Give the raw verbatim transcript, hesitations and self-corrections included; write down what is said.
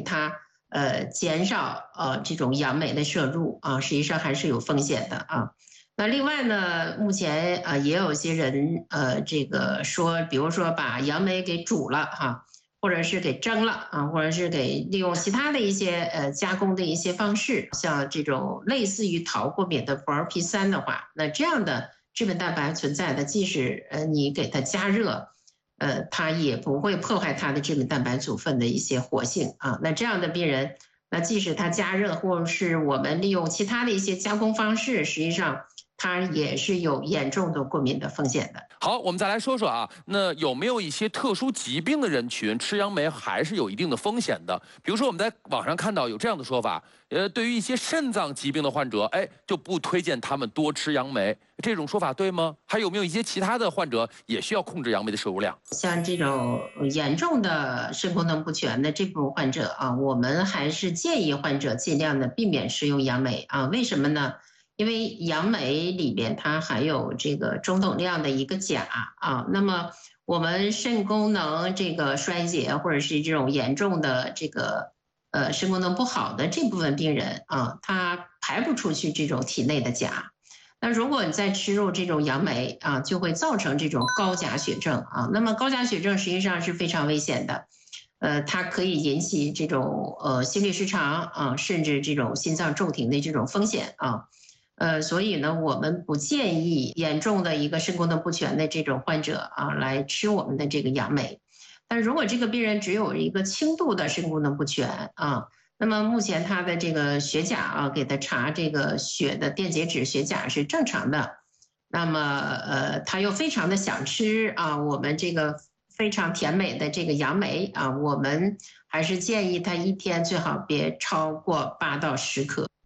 他呃减少呃这种杨梅的摄入啊，实际上还是有风险的啊。那另外呢，目前啊也有些人呃这个说，比如说把杨梅给煮了哈，或者是给蒸了啊，或者是给利用其他的一些呃加工的一些方式，像这种类似于桃过敏的不二 P 三的话，那这样的脂粉蛋白存在的，即使呃你给它加热，呃它也不会破坏它的脂粉蛋白组分的一些活性啊。那这样的病人，那即使它加热或者是我们利用其他的一些加工方式，实际上它也是有严重的过敏的风险的。 好，我们再来说说啊，那有没有一些特殊疾病的人群吃杨梅还是有一定的风险的？比如说我们在网上看到有这样的说法，呃，对于一些肾脏疾病的患者，哎，就不推荐他们多吃杨梅，这种说法对吗？还有没有一些其他的患者也需要控制杨梅的摄入量？ 像这种严重的肾功能不全的这部分患者啊，我们还是建议患者尽量的避免食用杨梅啊。为什么呢？因为杨梅里边它含有这个中等量的一个钾啊，那么我们肾功能这个衰竭或者是这种严重的这个呃肾功能不好的这部分病人啊，他排不出去这种体内的钾。那如果你再吃入这种杨梅啊，就会造成这种高钾血症啊。那么高钾血症实际上是非常危险的，呃，它可以引起这种呃心律失常啊，甚至这种心脏骤停的这种风险啊。呃，所以呢，我们不建议严重的一个肾功能不全的这种患者啊来吃我们的这个杨梅。但如果这个病人只有一个轻度的肾功能不全啊，那么目前他的这个血钾啊，给他查这个血的电解质血钾是正常的，那么呃，他又非常的想吃啊，我们这个非常甜美的这个杨梅啊，我们还是建议他一天最好别超过八到十克。